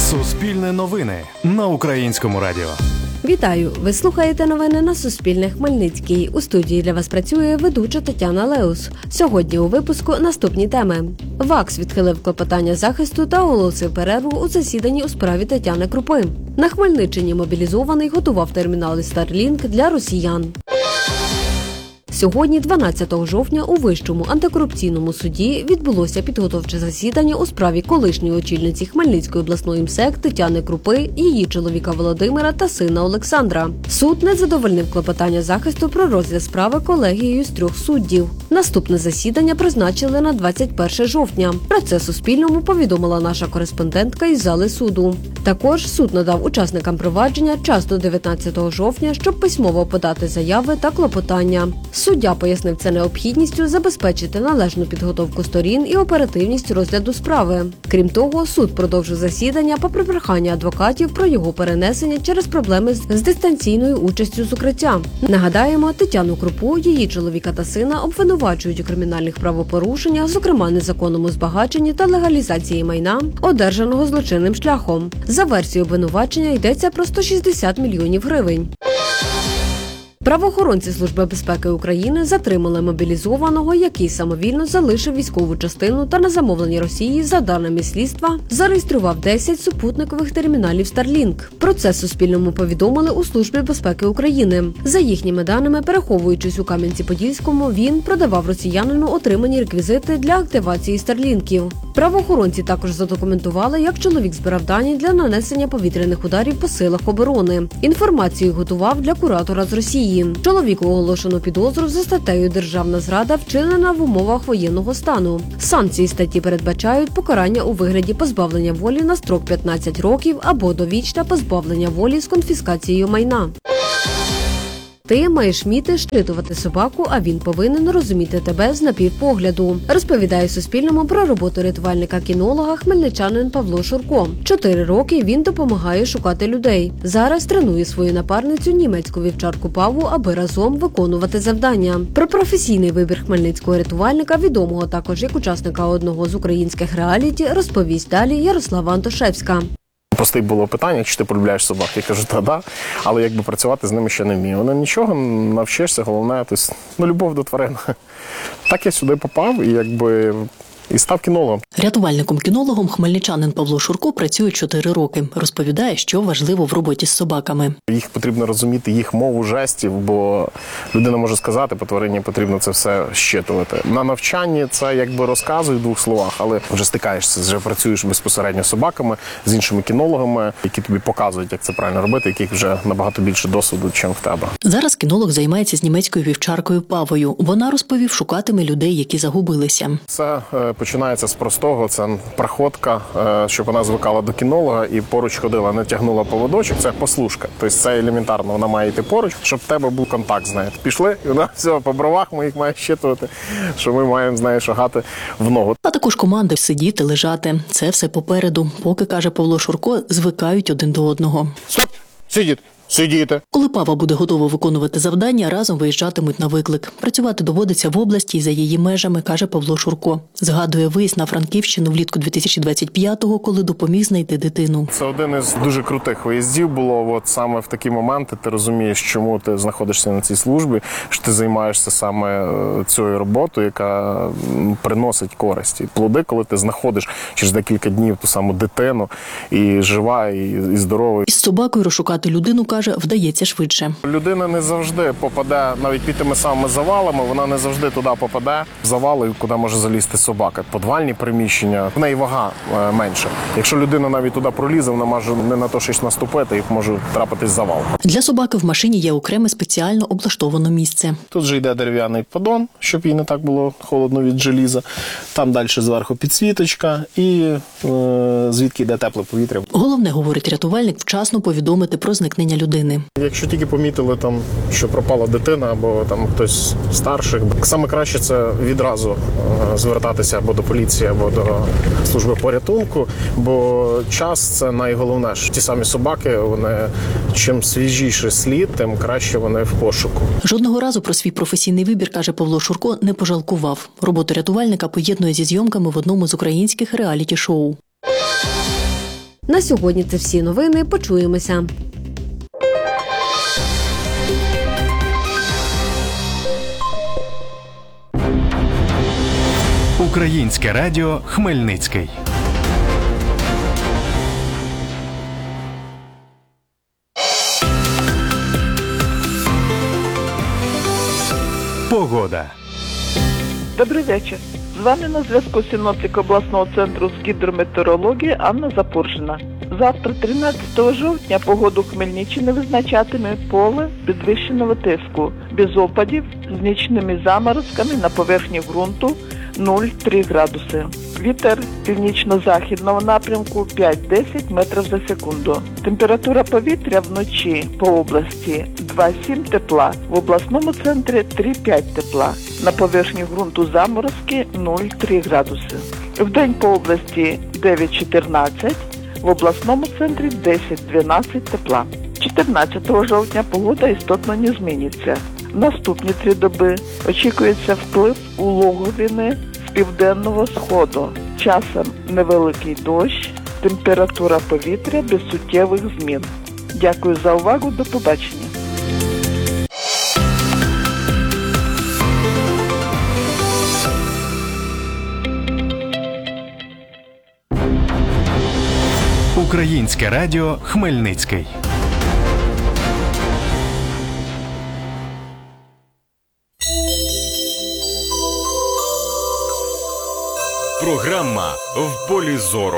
Суспільне новини на Українському радіо. Вітаю! Ви слухаєте новини на Суспільне Хмельницький. У студії для вас працює ведуча Тетяна Леус. Сьогодні у випуску наступні теми. ВАКС відхилив клопотання захисту та оголосив перерву у засіданні у справі Тетяни Крупи. На Хмельниччині мобілізований готував термінали Starlink для росіян. Сьогодні, 12 жовтня, у Вищому антикорупційному суді відбулося підготовче засідання у справі колишньої очільниці Хмельницької обласної МСЕК Тетяни Крупи, її чоловіка Володимира та сина Олександра. Суд не задовольнив клопотання захисту про розгляд справи колегією з 3 суддів. Наступне засідання призначили на 21 жовтня. Про це Суспільному повідомила наша кореспондентка із зали суду. Також суд надав учасникам провадження час до 19 жовтня, щоб письмово подати заяви та клопотання. Суддя пояснив це необхідністю забезпечити належну підготовку сторін і оперативність розгляду справи. Крім того, суд продовжив засідання попри прохання адвокатів про його перенесення через проблеми з дистанційною участю з укриття. Нагадаємо, Тетяну Крупу, її чоловіка та сина обвинувачують у кримінальних правопорушеннях, зокрема незаконному збагаченні та легалізації майна, одержаного злочинним шляхом. За версією обвинувачення йдеться про 160 мільйонів гривень. Правоохоронці Служби безпеки України затримали мобілізованого, який самовільно залишив військову частину та на замовлення Росії, за даними слідства, зареєстрував 10 супутникових терміналів Starlink. Про це Суспільному повідомили у Службі безпеки України. За їхніми даними, переховуючись у Кам'янці-Подільському, він продавав росіянину отримані реквізити для активації Старлінків. Правоохоронці також задокументували, як чоловік збирав дані для нанесення повітряних ударів по силах оборони. Інформацію готував для куратора з Росії. Чоловіку оголошено підозру за статтею «Державна зрада, вчинена в умовах воєнного стану». Санкції статті передбачають покарання у вигляді позбавлення волі на строк 15 років або довічне позбавлення волі з конфіскацією майна. Ти маєш вміти щитувати собаку, а він повинен розуміти тебе з напівпогляду. Розповідає Суспільному про роботу рятувальника-кінолога хмельничанин Павло Шурко. 4 роки він допомагає шукати людей. Зараз тренує свою напарницю німецьку вівчарку Паву, аби разом виконувати завдання. Про професійний вибір хмельницького рятувальника, відомого також як учасника одного з українських реаліті, розповість далі Ярослава Антошевська. Просте було питання, чи ти полюбляєш собак. Я кажу, да, але якби працювати з ними ще не вмію. Вони нічого, навчишся, головне, любов до тварин. Так я сюди попав і став кінологом. Рятувальником-кінологом хмельничанин Павло Шурко працює 4 роки. Розповідає, що важливо в роботі з собаками. Їх потрібно розуміти, їх мову жестів, бо людина може сказати, по тварині потрібно це все щитувати. На навчанні це розказують в 2 словах, але вже стикаєшся, вже працюєш безпосередньо з собаками, з іншими кінологами, які тобі показують, як це правильно робити, яких вже набагато більше досвіду, ніж в тебе. Зараз кінолог займається з німецькою вівчаркою Павою. Вона, розповів, шукатиме людей, які загубилися. Це починається з простого, це проходка, щоб вона звикала до кінолога і поруч ходила, не тягнула поводочок, це послушка. Тобто це елементарно, вона має йти поруч, щоб в тебе був контакт з нею. Пішли, і вона все, по бровах моїх має щитувати, що ми маємо, шагати в ногу. А також команди сидіти, лежати. Це все попереду. Поки, каже Павло Шурко, звикають один до одного. Стоп! Сидіти. Коли Пава буде готова виконувати завдання, разом виїжджатимуть на виклик. Працювати доводиться в області і за її межами, каже Павло Шурко. Згадує виїзд на Франківщину влітку 2025-го, коли допоміг знайти дитину. Це один із дуже крутих виїздів було. Саме в такі моменти ти розумієш, чому ти знаходишся на цій службі, що ти займаєшся саме цією роботою, яка приносить користь. І плоди, коли ти знаходиш через декілька днів ту саму дитину, і жива, і здорова. Із собакою розшукати людину, каже, вдається швидше. Людина не завжди попаде, навіть під тими самими завалами, вона не завжди туди попаде, в завали, куди може залізти собака. Подвальні приміщення, в неї вага менша. Якщо людина навіть туди пролізе, вона може не на то щось наступити, і може трапитись завал. Для собаки в машині є окреме спеціально облаштоване місце. Тут же йде дерев'яний поддон, щоб їй не так було холодно від желіза. Там далі зверху підсвіточка і звідки йде тепле повітря. Головне, говорить рятувальник, вчасно повідомити про зникнення людини. Якщо тільки помітили, що пропала дитина або хтось старших, саме краще це відразу звертатися або до поліції, або до служби порятунку, бо час – це найголовніше. Ті самі собаки, чим свіжіший слід, тим краще вони в пошуку. Жодного разу про свій професійний вибір, каже Павло Шурко, не пожалкував. Роботу рятувальника поєднує зі зйомками в одному з українських реаліті-шоу. На сьогодні це всі новини. Почуємося. Українське радіо Хмельницький. Погода. Добрий вечір. З вами на зв'язку синоптик обласного центру з гідрометеорології Анна Запоржина. Завтра, 13 жовтня, погоду Хмельниччини визначатиме поле підвищеного тиску, без опадів, з нічними заморозками на поверхні ґрунту 0,3 градуси. Вітер північно-західного напрямку 5-10 метрів за секунду. Температура повітря вночі по області 2,7 тепла, в обласному центрі 3,5 тепла. На поверхні ґрунту заморозки 0,3 градуси. Вдень по області 9-14, в обласному центрі 10-12 тепла. 14 жовтня погода істотно не зміниться. Наступні 3 доби очікується вплив улоговини з південного сходу. Часом невеликий дощ, температура повітря без суттєвих змін. Дякую за увагу, до побачення. Українське радіо Хмельницький. Програма «В полі зору».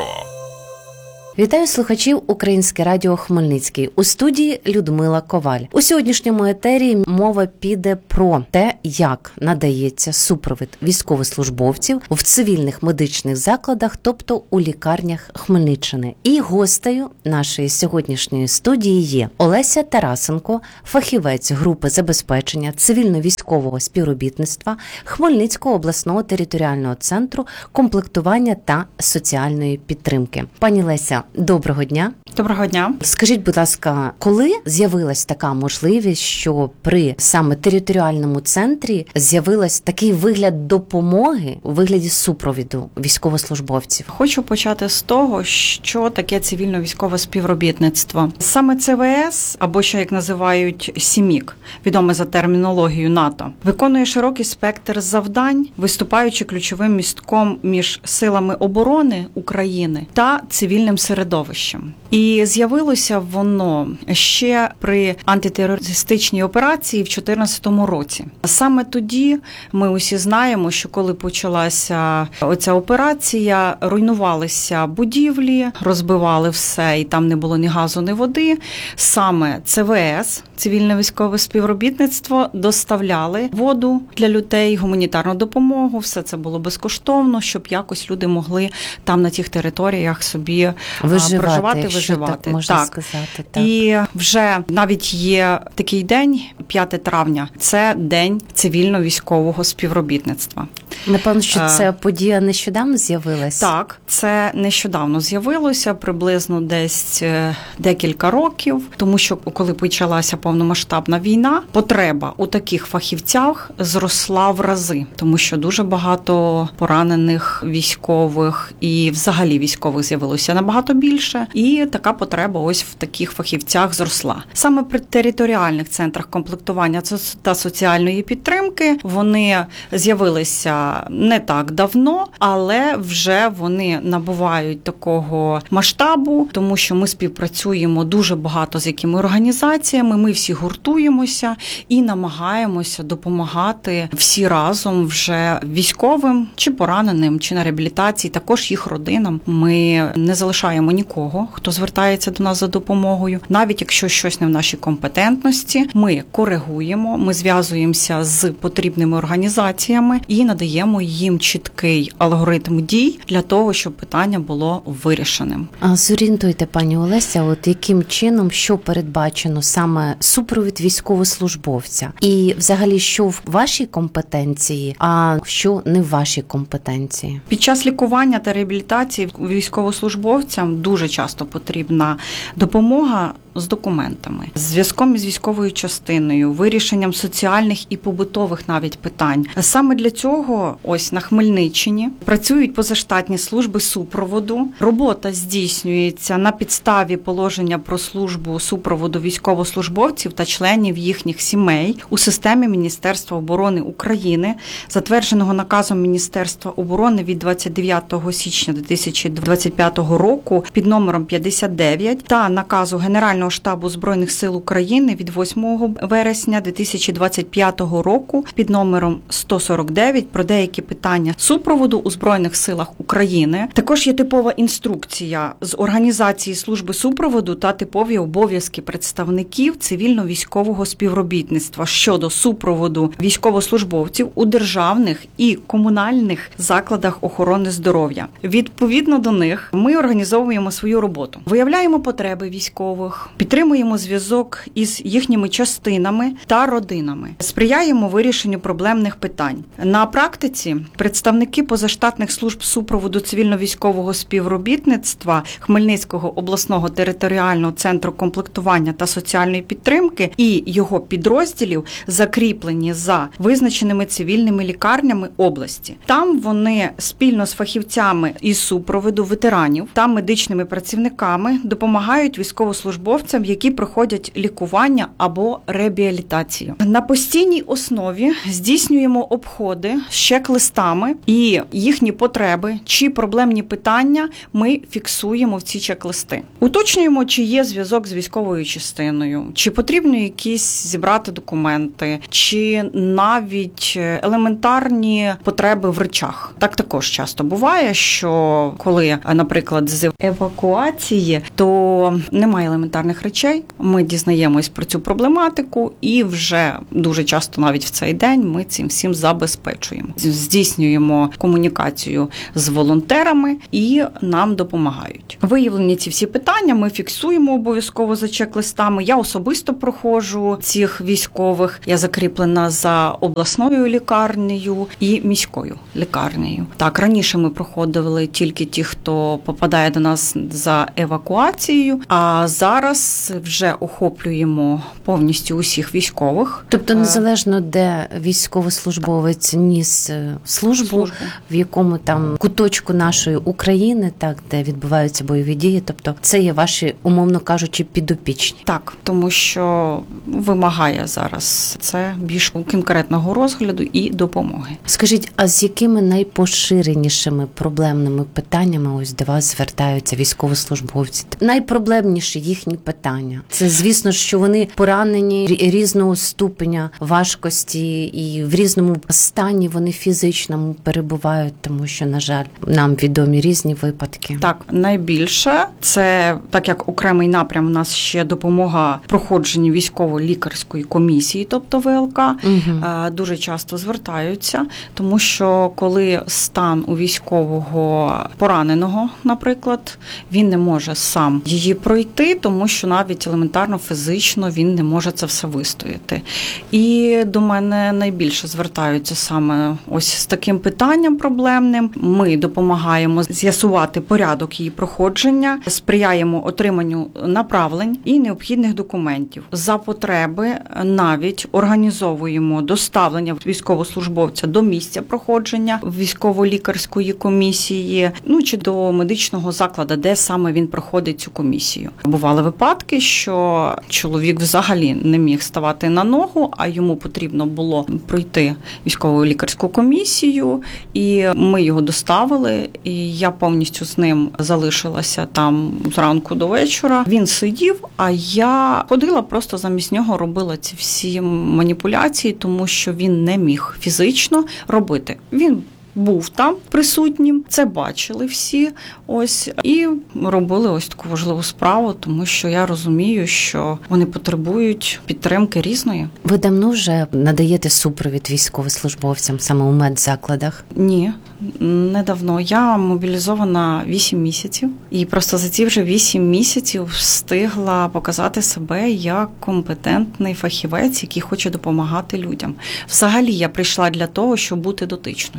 Вітаю слухачів Українське радіо Хмельницький. У студії Людмила Коваль. У сьогоднішньому етері мова піде про те, як надається супровід військовослужбовців в цивільних медичних закладах, тобто у лікарнях Хмельниччини. І гостею нашої сьогоднішньої студії є Олеся Тарасенко, фахівець групи забезпечення цивільно-військового співробітництва Хмельницького обласного територіального центру комплектування та соціальної підтримки. Пані Леся, доброго дня. Доброго дня. Скажіть, будь ласка, коли з'явилась така можливість, що при саме територіальному центрі з'явилась такий вигляд допомоги у вигляді супровіду військовослужбовців? Хочу почати з того, що таке цивільно-військове співробітництво. Саме ЦВС, або ще як називають СІМІК, відоме за термінологією НАТО, виконує широкий спектр завдань, виступаючи ключовим містком між силами оборони України та цивільним середовищем. І з'явилося воно ще при антитерористичній операції в 2014 році. Саме тоді ми усі знаємо, що коли почалася оця операція, руйнувалися будівлі, розбивали все, і там не було ні газу, ні води. Саме ЦВС, цивільне військове співробітництво, доставляли воду для людей, гуманітарну допомогу, все це було безкоштовно, щоб якось люди могли там на тих територіях собі проживати, виживати. Так можна сказати. Так. І вже навіть є такий день, 5 травня, це День цивільно-військового співробітництва. Напевно, що ця подія нещодавно з'явилася? Так, це нещодавно з'явилося, приблизно десь декілька років, тому що коли почалася повномасштабна війна, потреба у таких фахівцях зросла в рази, тому що дуже багато поранених військових і взагалі військових з'явилося набагато більше, і така потреба ось в таких фахівцях зросла. Саме при територіальних центрах комплектування та соціальної підтримки вони з'явилися не так давно, але вже вони набувають такого масштабу, тому що ми співпрацюємо дуже багато з якими організаціями, ми всі гуртуємося і намагаємося допомагати всі разом вже військовим, чи пораненим, чи на реабілітації, також їх родинам. Ми не залишаємо нікого, хто звертається до нас за допомогою. Навіть якщо щось не в нашій компетентності, ми коригуємо, ми зв'язуємося з потрібними організаціями і надаємо їм чіткий алгоритм дій для того, щоб питання було вирішеним. Зорієнтуйте, пані Олеся, от яким чином, що передбачено саме супровід військовослужбовця? І взагалі, що в вашій компетенції, а що не в вашій компетенції? Під час лікування та реабілітації військовослужбовцям дуже часто потрібна допомога з документами, з зв'язком із військовою частиною, вирішенням соціальних і побутових навіть питань. Саме для цього ось на Хмельниччині працюють позаштатні служби супроводу. Робота здійснюється на підставі положення про службу супроводу військовослужбовців та членів їхніх сімей у системі Міністерства оборони України, затвердженого наказом Міністерства оборони від 29 січня 2025 року під номером 59 та наказу Генерального штабу Збройних сил України від 8 вересня 2025 року під номером 149 про деякі питання супроводу у Збройних силах України. Також є типова інструкція з організації служби супроводу та типові обов'язки представників цивільно-військового співробітництва щодо супроводу військовослужбовців у державних і комунальних закладах охорони здоров'я. Відповідно до них ми організовуємо свою роботу. Виявляємо потреби військових, підтримуємо зв'язок із їхніми частинами та родинами, сприяємо вирішенню проблемних питань. На практиці представники позаштатних служб супроводу цивільно-військового співробітництва Хмельницького обласного територіального центру комплектування та соціальної підтримки і його підрозділів закріплені за визначеними цивільними лікарнями області. Там вони спільно з фахівцями із супроводу ветеранів та медичними працівниками допомагають військовослужбовцям, які проходять лікування або реабілітацію. На постійній основі здійснюємо обходи з чек-листами і їхні потреби чи проблемні питання ми фіксуємо в ці чек-листи. Уточнюємо, чи є зв'язок з військовою частиною, чи потрібно якісь зібрати документи, чи навіть елементарні потреби в речах. Так також часто буває, що коли, наприклад, з евакуації, то немає елементарних речей, ми дізнаємось про цю проблематику і вже дуже часто навіть в цей день ми цим всім забезпечуємо. Здійснюємо комунікацію з волонтерами і нам допомагають. Виявлені ці всі питання ми фіксуємо обов'язково за чек-листами. Я особисто проходжу цих військових. Я закріплена за обласною лікарнею і міською лікарнею. Так, раніше ми проходили тільки ті, хто попадає до нас за евакуацією, а зараз вже охоплюємо повністю усіх військових. Тобто незалежно, де військовослужбовець ніс службу, в якому там куточку нашої України, так, де відбуваються бойові дії, тобто це є ваші, умовно кажучи, підопічні. Так, тому що вимагає зараз це більш конкретного розгляду і допомоги. Скажіть, а з якими найпоширенішими проблемними питаннями ось до вас звертаються військовослужбовці? Найпроблемніші їхні питання. Це, звісно, що вони поранені різного ступеня важкості і в різному стані вони фізичному перебувають, тому що, на жаль, нам відомі різні випадки. Так, найбільше це, так як окремий напрям, у нас ще допомога проходженню військово-лікарської комісії, тобто ВЛК, дуже часто звертаються, тому що коли стан у військового пораненого, наприклад, він не може сам її пройти, тому що навіть елементарно фізично він не може це все вистояти. І до мене найбільше звертаються саме ось з таким питанням проблемним. Ми допомагаємо з'ясувати порядок її проходження, сприяємо отриманню направлень і необхідних документів. За потреби навіть організовуємо доставлення військовослужбовця до місця проходження військово-лікарської комісії, чи до медичного закладу, де саме він проходить цю комісію. Бували випадки, що чоловік взагалі не міг ставати на ногу, а йому потрібно було пройти військово-лікарську комісію, і ми його доставили, і я повністю з ним залишилася там зранку до вечора. Він сидів, а я ходила просто замість нього, робила ці всі маніпуляції, тому що він не міг фізично робити. Він був там присутнім, це бачили всі, ось, і робили ось таку важливу справу, тому що я розумію, що вони потребують підтримки різної. Ви давно вже надаєте супровід військовослужбовцям саме у медзакладах? Ні, недавно. Я мобілізована 8 місяців, і просто за ці вже 8 місяців встигла показати себе як компетентний фахівець, який хоче допомагати людям. Взагалі я прийшла для того, щоб бути дотичною. Я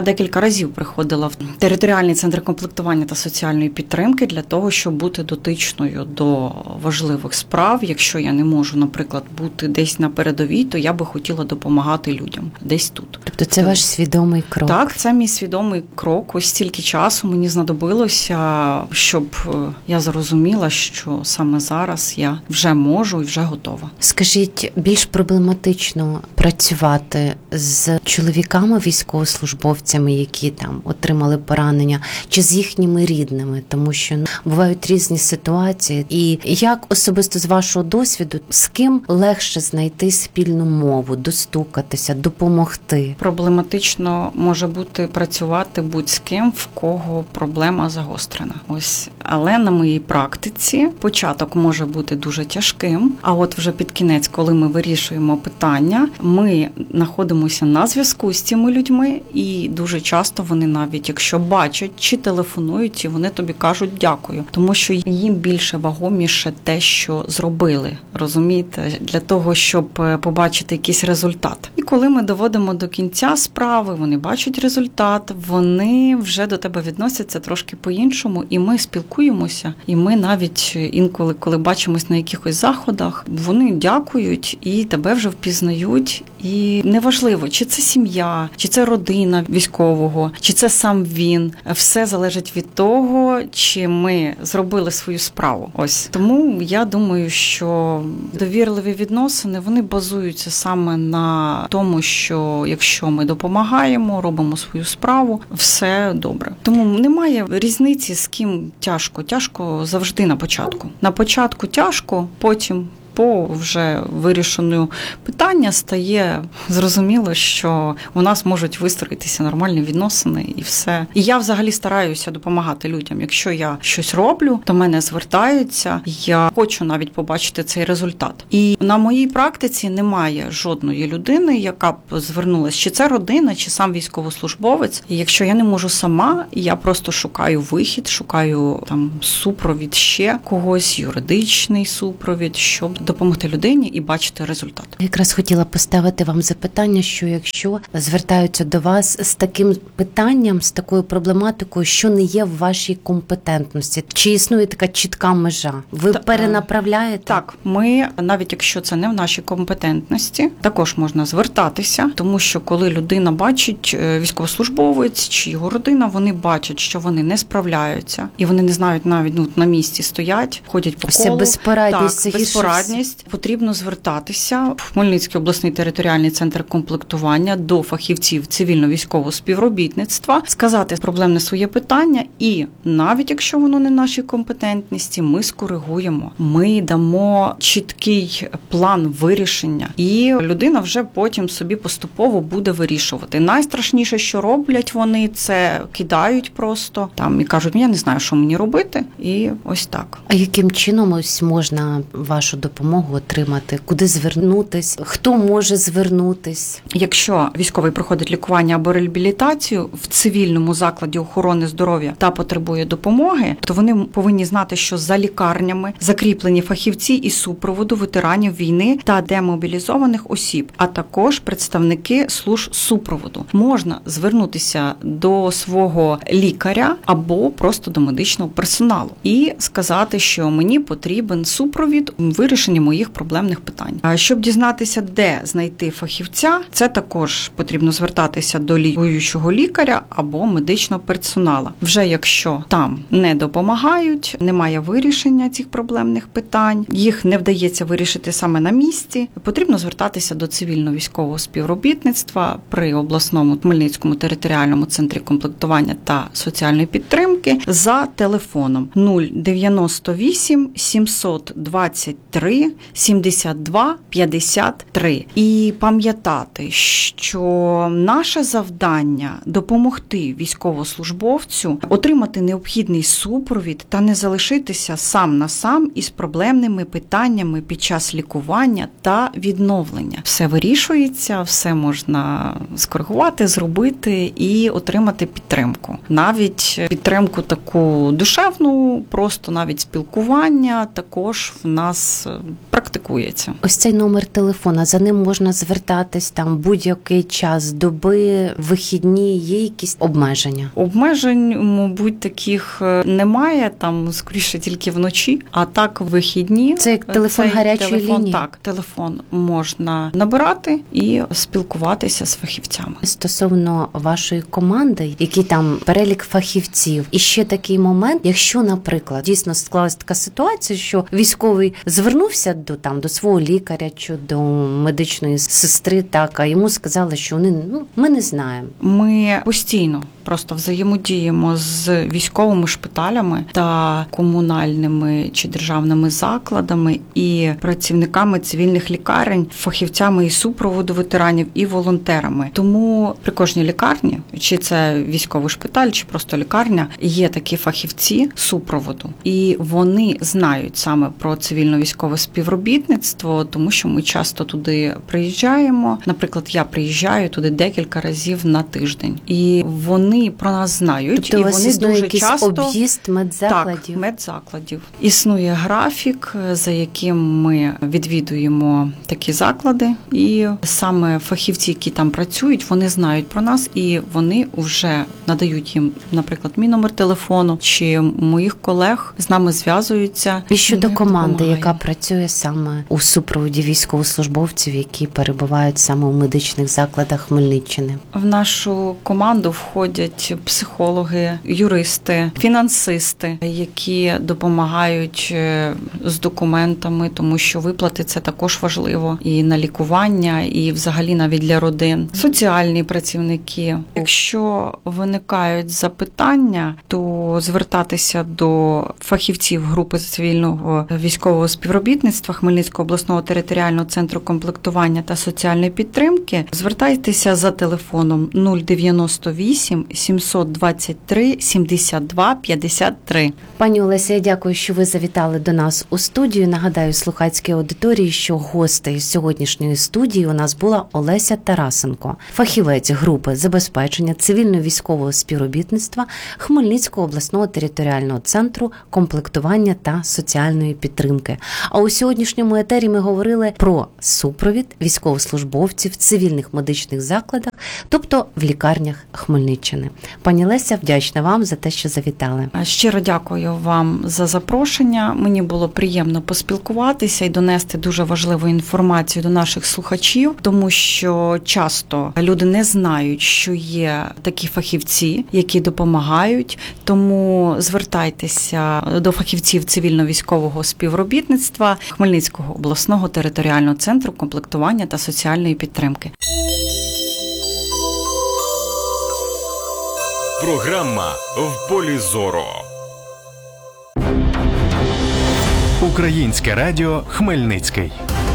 декілька разів приходила в територіальний центр комплектування та соціальної підтримки для того, щоб бути дотичною до важливих справ. Якщо я не можу, наприклад, бути десь на передовій, то я би хотіла допомагати людям десь тут. Тобто це ваш свідомий крок? Так, це мій свідомий крок. Ось стільки часу мені знадобилося, щоб я зрозуміла, що саме зараз я вже можу і вже готова. Скажіть, більш проблематично працювати з чоловіками, військовослужбовцями, які там отримали поранення, чи з їхніми рідними? Тому що бувають різні ситуації. І як особисто з вашого досвіду, з ким легше знайти спільну мову, достукатися, допомогти? Проблематично може бути працювати будь-з ким, в кого проблема загострена. Ось. Але на моїй практиці початок може бути дуже тяжким, а от вже під кінець, коли ми вирішуємо питання, ми знаходимося на зв'язку з цими людьми, і дуже часто вони навіть, якщо бачать чи телефонують, вони тобі кажуть дякую, тому що їм більше вагоміше те, що зробили, розумієте, для того, щоб побачити якийсь результат. І коли ми доводимо до кінця справи, вони бачать результат, вони вже до тебе відносяться трошки по-іншому, і ми спілкуємося, і ми навіть інколи, коли бачимось на якихось заходах, вони дякують і тебе вже впізнають. І неважливо, чи це сім'я, чи це родина військового, чи це сам він. Все залежить від того, чи ми зробили свою справу. Ось. Тому я думаю, що довірливі відносини, вони базуються саме на тому, що якщо ми допомагаємо, робимо свою справу, все добре. Тому немає різниці, з ким тяжко. Тяжко завжди на початку. На початку тяжко, потім по вже вирішенню питання стає зрозуміло, що у нас можуть вистроїтися нормальні відносини і все. І я взагалі стараюся допомагати людям. Якщо я щось роблю, до мене звертаються, я хочу навіть побачити цей результат. І на моїй практиці немає жодної людини, яка б звернулася, чи це родина, чи сам військовослужбовець. І якщо я не можу сама, я просто шукаю вихід, шукаю там супровід ще когось, юридичний супровід, щоб допомогти людині і бачити результат. Якраз хотіла поставити вам запитання, що якщо звертаються до вас з таким питанням, з такою проблематикою, що не є в вашій компетентності, чи існує така чітка межа? Ви перенаправляєте? Так, ми, навіть якщо це не в нашій компетентності, також можна звертатися, тому що коли людина бачить, військовослужбовець чи його родина, вони бачать, що вони не справляються, і вони не знають навіть, на місці стоять, ходять по колу. Безпорадність. Так, безпорадність. Потрібно звертатися в Хмельницький обласний територіальний центр комплектування до фахівців цивільно-військового співробітництва, сказати проблемне своє питання, і навіть якщо воно не в нашій компетентності, ми скоригуємо. Ми дамо чіткий план вирішення, і людина вже потім собі поступово буде вирішувати. Найстрашніше, що роблять вони, це кидають просто там і кажуть, я не знаю, що мені робити, і ось так. А яким чином ось можна вашу допомогу отримати? Куди звернутись? Хто може звернутись? Якщо військовий проходить лікування або реабілітацію в цивільному закладі охорони здоров'я та потребує допомоги, то вони повинні знати, що за лікарнями закріплені фахівці із супроводу ветеранів війни та демобілізованих осіб, а також представники служб супроводу. Можна звернутися до свого лікаря або просто до медичного персоналу і сказати, що мені потрібен супровід у вирішенні моїх проблемних питань. А щоб дізнатися, де знайти фахівця, це також потрібно звертатися до лікуючого лікаря або медичного персоналу. Вже якщо там не допомагають, немає вирішення цих проблемних питань, їх не вдається вирішити саме на місці, потрібно звертатися до цивільно-військового співробітництва при обласному Хмельницькому територіальному центрі комплектування та соціальної підтримки за телефоном 098 723 72 53. І пам'ятати, що наше завдання – допомогти військовослужбовцю отримати необхідний супровід та не залишитися сам на сам із проблемними питаннями під час лікування та відновлення. Все вирішується, все можна скоригувати, зробити і отримати підтримку. Навіть підтримку таку душевну, просто навіть спілкування також в нас практикується. Ось цей номер телефона, за ним можна звертатись там будь-який час доби, вихідні, є якісь обмеження? Обмежень, мабуть, таких немає, там скоріше тільки вночі, а так вихідні. Це як телефон гарячої лінії? Так, телефон можна набирати і спілкуватися з фахівцями. Стосовно вашої команди, який там перелік фахівців, і ще такий момент, якщо, наприклад, дійсно склалась така ситуація, що військовий звернувся до свого лікаря чи до медичної сестри, так, а йому сказали, що ми не знаємо. Ми постійно просто взаємодіємо з військовими шпиталями та комунальними чи державними закладами і працівниками цивільних лікарень, фахівцями і супроводу ветеранів, і волонтерами. Тому при кожній лікарні, чи це військовий шпиталь, чи просто лікарня, є такі фахівці супроводу. І вони знають саме про цивільно-військове співробітництво, тому що ми часто туди приїжджаємо. Наприклад, я приїжджаю туди декілька разів на тиждень. І вони про нас знають. Тобто і у вас вони існує дуже якийсь часто об'їзд медзакладів? Так, медзакладів. Існує графік, за яким ми відвідуємо такі заклади, і саме фахівці, які там працюють, вони знають про нас, і вони вже надають їм, наприклад, мій номер телефону, чи моїх колег з нами зв'язуються. І щодо команди, допомагає. яка працює саме у супроводі військовослужбовців, які перебувають саме у медичних закладах Хмельниччини? В нашу команду входять психологи, юристи, фінансисти, які допомагають з документами, тому що виплати – це також важливо і на лікування, і взагалі навіть для родин. Соціальні працівники. Якщо виникають запитання, то звертатися до фахівців групи цивільного військового співробітництва Хмельницького обласного територіального центру комплектування та соціальної підтримки. Звертайтеся за телефоном 098 723 72 53. Пані Олеся, я дякую, що ви завітали до нас у студію. Нагадаю слухацькій аудиторії, що гостею сьогоднішньої студії у нас була Олеся Тарасенко, фахівець групи забезпечення цивільно-військового співробітництва Хмельницького обласного територіального центру комплектування та соціальної підтримки. А у сьогоднішньому етері ми говорили про супровід військовослужбовців в цивільних медичних закладах, тобто в лікарнях Хмельниччини. Пані Леся, вдячна вам за те, що завітали. Щиро дякую вам за запрошення. Мені було приємно поспілкуватися і донести дуже важливу інформацію до наших слухачів, тому що часто люди не знають, що є такі фахівці, які допомагають. Тому звертайтеся до фахівців цивільно-військового співробітництва Хмельницького обласного територіального центру комплектування та соціальної підтримки. Програма «В полі зору». Українське радіо Хмельницький.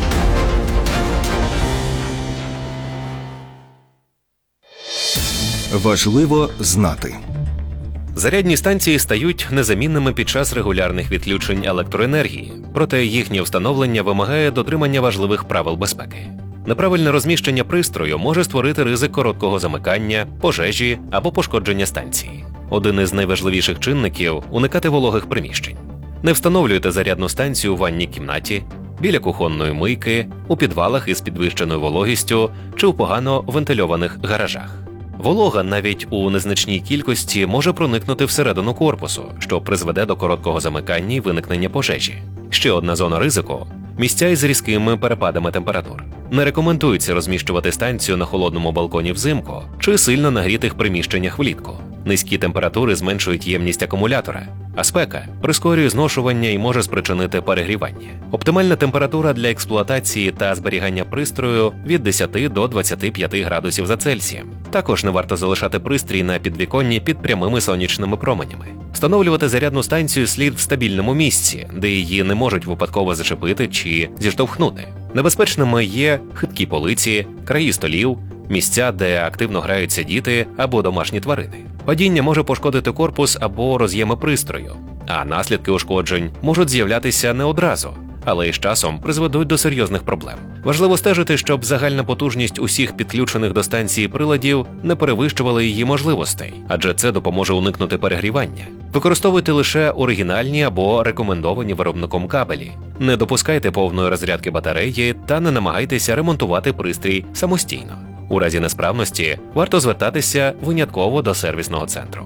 Важливо знати. Зарядні станції стають незамінними під час регулярних відключень електроенергії, проте їхнє встановлення вимагає дотримання важливих правил безпеки. Неправильне розміщення пристрою може створити ризик короткого замикання, пожежі або пошкодження станції. Один із найважливіших чинників – уникати вологих приміщень. Не встановлюйте зарядну станцію у ванній кімнаті, біля кухонної мийки, у підвалах із підвищеною вологістю чи у погано вентильованих гаражах. Волога навіть у незначній кількості може проникнути всередину корпусу, що призведе до короткого замикання і виникнення пожежі. Ще одна зона ризику – місця із різкими перепадами температур. Не рекомендується розміщувати станцію на холодному балконі взимку чи сильно нагрітих приміщеннях влітку. Низькі температури зменшують ємність акумулятора, а спека прискорює зношування і може спричинити перегрівання. Оптимальна температура для експлуатації та зберігання пристрою від 10 до 25 градусів за Цельсієм. Також не варто залишати пристрій на підвіконні під прямими сонячними променями. Встановлювати зарядну станцію слід в стабільному місці, де її не можуть випадково зачепити чи зіштовхнути. Небезпечними є хиткі полиці, краї столів, місця, де активно граються діти або домашні тварини. Падіння може пошкодити корпус або роз'єми пристрою, а наслідки ушкоджень можуть з'являтися не одразу, але із часом призведуть до серйозних проблем. Важливо стежити, щоб загальна потужність усіх підключених до станції приладів не перевищувала її можливостей, адже це допоможе уникнути перегрівання. Використовуйте лише оригінальні або рекомендовані виробником кабелі. Не допускайте повної розрядки батареї та не намагайтеся ремонтувати пристрій самостійно. У разі несправності варто звертатися винятково до сервісного центру.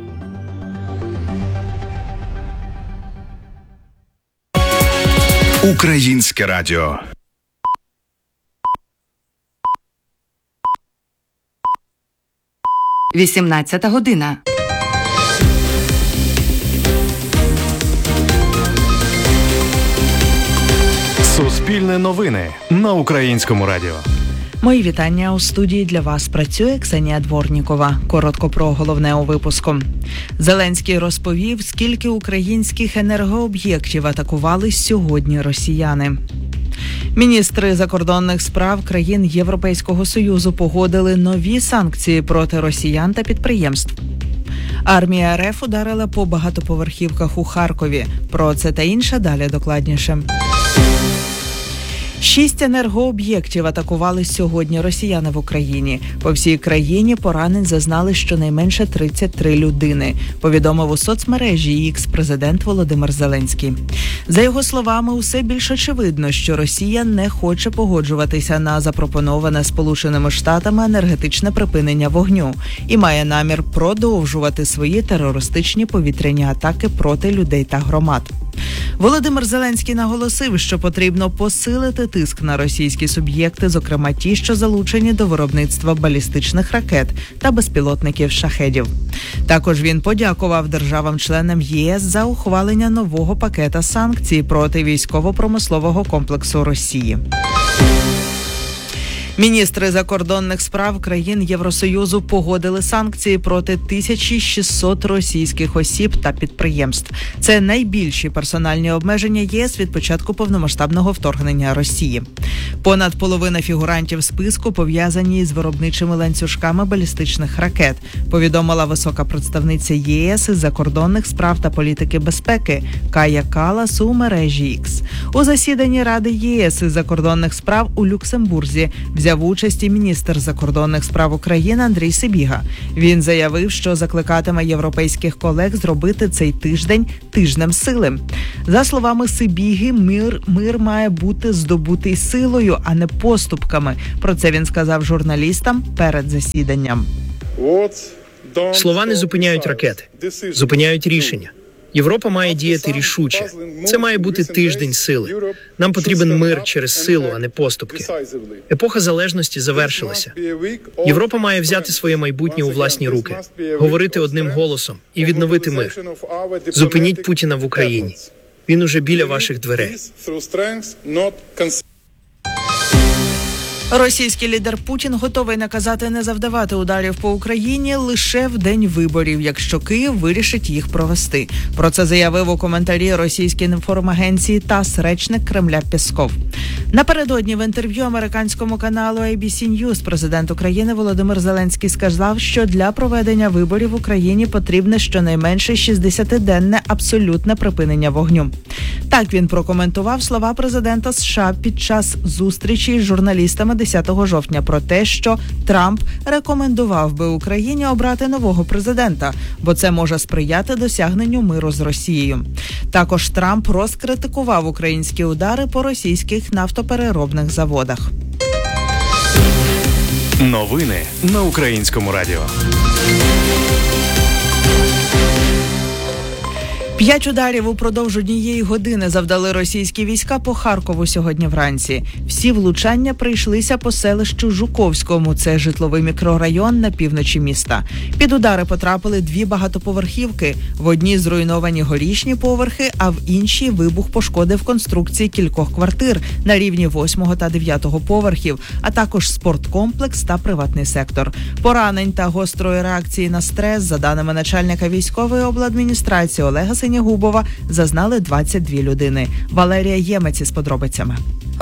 Українське радіо. – 18 година. Суспільне новини на Українському радіо. Мої вітання. У студії для вас працює Ксенія Дворнікова. Коротко про головне у випуску. Зеленський розповів, скільки українських енергооб'єктів атакували сьогодні росіяни. Міністри закордонних справ країн Європейського Союзу погодили нові санкції проти росіян та підприємств. Армія РФ ударила по багатоповерхівках у Харкові. Про це та інше далі докладніше. 6 енергооб'єктів атакували сьогодні росіяни в Україні. По всій країні поранень зазнали щонайменше 33 людини, повідомив у соцмережі X президент Володимир Зеленський. За його словами, усе більш очевидно, що Росія не хоче погоджуватися на запропоноване Сполученими Штатами енергетичне припинення вогню і має намір продовжувати свої терористичні повітряні атаки проти людей та громад. Володимир Зеленський наголосив, що потрібно посилити тиск на російські суб'єкти, зокрема ті, що залучені до виробництва балістичних ракет та безпілотників «Шахедів». Також він подякував державам-членам ЄС за ухвалення нового пакета санкцій проти військово-промислового комплексу Росії. Міністри закордонних справ країн Євросоюзу погодили санкції проти 1600 російських осіб та підприємств. Це найбільші персональні обмеження ЄС від початку повномасштабного вторгнення Росії. Понад половина фігурантів списку пов'язані з виробничими ланцюжками балістичних ракет, повідомила висока представниця ЄС із закордонних справ та політики безпеки Кая Калас у мережі X. У засіданні Ради ЄС із закордонних справ у Люксембурзі взяв участь і міністр закордонних справ України Андрій Сибіга. Він заявив, що закликатиме європейських колег зробити цей тиждень тижнем сили. За словами Сибіги, мир має бути здобутий силою, а не поступками. Про це він сказав журналістам перед засіданням. Слова не зупиняють ракети, зупиняють рішення. Європа має діяти рішуче. Це має бути тиждень сили. Нам потрібен мир через силу, а не поступки. Епоха залежності завершилася. Європа має взяти своє майбутнє у власні руки, говорити одним голосом і відновити мир. Зупиніть Путіна в Україні. Він уже біля ваших дверей. Російський лідер Путін готовий наказати не завдавати ударів по Україні лише в день виборів, якщо Київ вирішить їх провести. Про це заявив у коментарі російській інформагенції ТАСС речник Кремля Пєсков. Напередодні в інтерв'ю американському каналу ABC News президент України Володимир Зеленський сказав, що для проведення виборів в Україні потрібне щонайменше 60-денне абсолютне припинення вогню. Так він прокоментував слова президента США під час зустрічі з журналістами 10 жовтня про те, що Трамп рекомендував би Україні обрати нового президента, бо це може сприяти досягненню миру з Росією. Також Трамп розкритикував українські удари по російських нафтопереробних заводах. Новини на Українському радіо. 5 ударів упродовж однієї години завдали російські війська по Харкову сьогодні вранці. Всі влучання прийшлися по селищу Жуковському, це житловий мікрорайон на півночі міста. Під удари потрапили 2 багатоповерхівки. В одній зруйновані горішні поверхи, а в іншій вибух пошкодив конструкції кількох квартир на рівні 8 та 9 поверхів, а також спорткомплекс та приватний сектор. Поранень та гострої реакції на стрес, за даними начальника військової обладміністрації Олега Синягубова, зазнали 22 людини. Валерія Ємець із подробицями.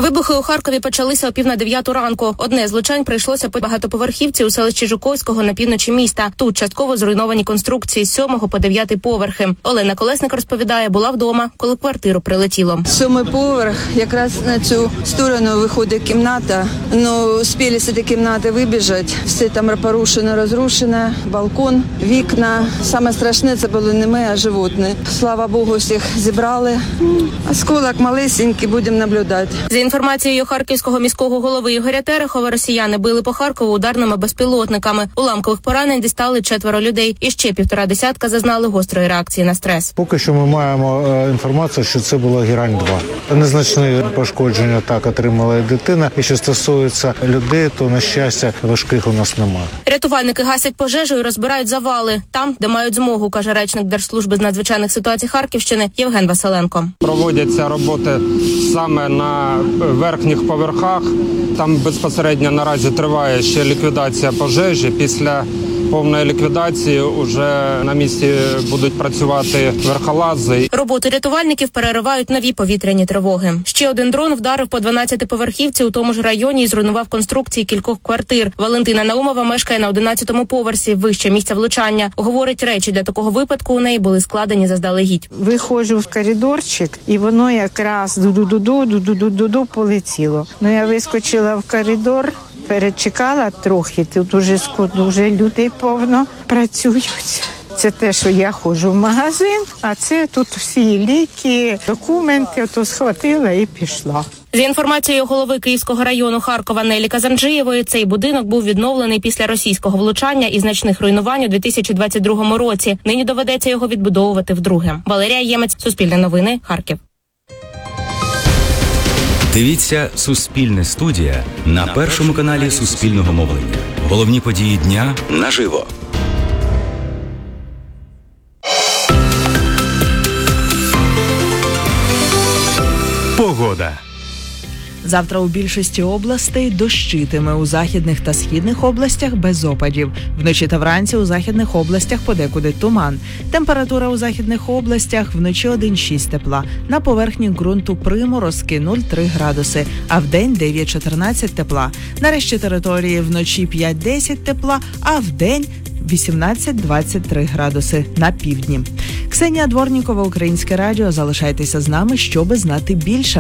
Вибухи у Харкові почалися о 8:45 ранку. Одне з влучань прийшлося по багатоповерхівці у селищі Жуковського на півночі міста. Тут частково зруйновані конструкції з 7 по 9 поверхи. Олена Колесник розповідає, була вдома, коли в квартиру прилетіло. 7-й поверх, якраз на цю сторону виходить кімната. Ну, успіли з цієї кімнати вибіжати. Все там порушено, розрушено, балкон, вікна. Саме страшне це було не ми, а животні. Слава Богу, всіх зібрали. Осколок малесенький, будемо наблюдати. За інформацією харківського міського голови Ігоря Терехова, росіяни били по Харкову ударними безпілотниками. Уламкових поранень дістали 4 людей. І ще 1,5 десятка зазнали гострої реакції на стрес. Поки що ми маємо інформацію, що це була Герань-2. Незначні пошкодження так отримала і дитина. І що стосується людей, то, на щастя, важких у нас немає. Рятувальники гасять пожежу і розбирають завали. Там, де мають змогу, каже речник Держслужби з надзвичайних ситуацій Харківщини Євген Василенко. Проводяться роботи саме на верхніх поверхах. Там безпосередньо наразі триває ще ліквідація пожежі. Після повної ліквідації вже на місці будуть працювати верхолази. Роботу рятувальників переривають нові повітряні тривоги. Ще один дрон вдарив по 12-поверхівці у тому ж районі і зруйнував конструкції кількох квартир. Валентина Наумова мешкає на 11-му поверсі, вище місця влучання. Говорить, речі для такого випадку у неї були складені заздалегідь. Виходжу в коридорчик, і воно якраз ду-ду-ду-ду полетіло. Ну, я вискочила в коридор, перечекала трохи, тут уже людей повно працюють. Це те, що я ходжу в магазин, а це тут всі ліки, документи, то схватила і пішла. За інформацією голови Київського району Харкова Нелі Казанджиєвої, цей будинок був відновлений після російського влучання і значних руйнувань у 2022 році. Нині доведеться його відбудовувати вдруге. Валерія Ємець, Суспільне новини, Харків. Дивіться «Суспільне студія» на першому каналі Суспільного мовлення. Головні події дня наживо. Погода. Завтра у більшості областей дощитиме, у західних та східних областях без опадів. Вночі та вранці у західних областях подекуди туман. Температура у західних областях вночі 1,6 тепла. На поверхні ґрунту приморозки 0,3 градуси, а вдень 9-14 тепла. На решті території вночі 5-10 тепла, а вдень 18-23 градуси на півдні. Ксенія Дворнікова, Українське радіо. Залишайтеся з нами, щоби знати більше.